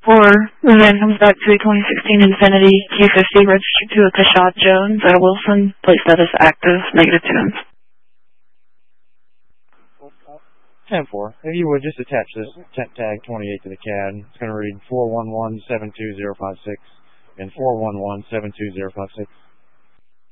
4 then comes back to a 2016 Infiniti Q50 registered to a Kashad Jones at Wilson. Plate status active, -2. 10-4. If you would, just attach this tag 28 to the CAD. It's going to read 411-72056 and 411-72056.